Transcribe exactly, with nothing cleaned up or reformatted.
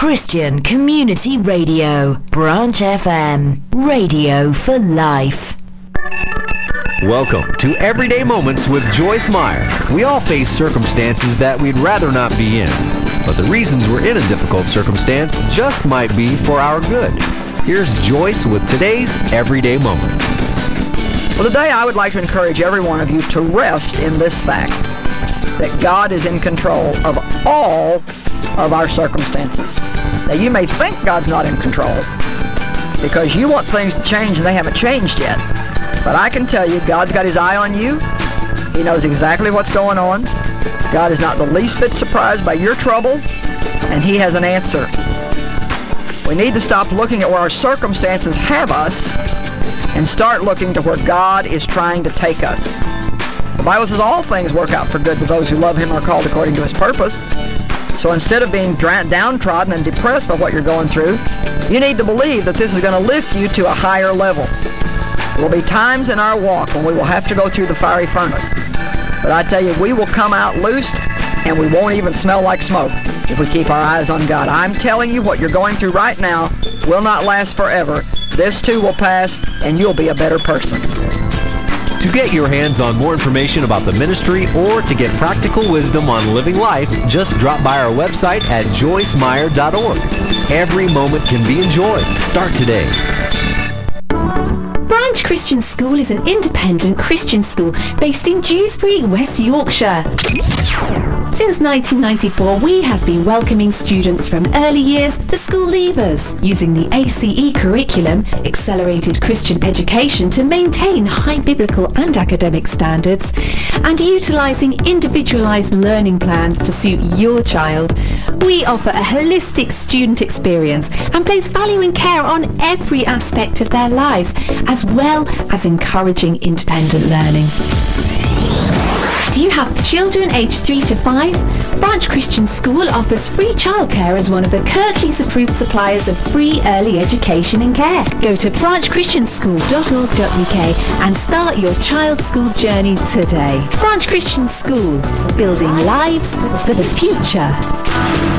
Christian Community Radio, Branch F M, radio for life. Welcome to Everyday Moments with Joyce Meyer. We all face circumstances that we'd rather not be in, but the reasons we're in a difficult circumstance just might be for our good. Here's Joyce with today's Everyday Moment. Well, today I would like to encourage every one of you to rest in this fact, that God is in control of all of our circumstances. Now, you may think God's not in control because you want things to change and they haven't changed yet. But I can tell you, God's got his eye on you. He knows exactly what's going on. God is not the least bit surprised by your trouble, and he has an answer. We need to stop looking at where our circumstances have us and start looking to where God is trying to take us. The Bible says all things work out for good to those who love him and are called according to his purpose. So instead of being downtrodden and depressed by what you're going through, you need to believe that this is going to lift you to a higher level. There will be times in our walk when we will have to go through the fiery furnace. But I tell you, we will come out loosed and we won't even smell like smoke if we keep our eyes on God. I'm telling you, what you're going through right now will not last forever. This too will pass and you'll be a better person. To get your hands on more information about the ministry or to get practical wisdom on living life, just drop by our website at joyce meyer dot org. Every moment can be enjoyed. Start today. Branch Christian School is an independent Christian school based in Dewsbury, West Yorkshire. Since nineteen ninety-four, we have been welcoming students from early years to school leavers, using the A C E curriculum, Accelerated Christian Education, to maintain high biblical and academic standards, and utilising individualised learning plans to suit your child. We offer a holistic student experience and place value and care on every aspect of their lives, as well as encouraging independent learning. Do you have children aged three to five? Branch Christian School offers free childcare as one of the Kirklees approved suppliers of free early education and care. Go to branch christian school dot org dot U K and start your child's school journey today. Branch Christian School, building lives for the future.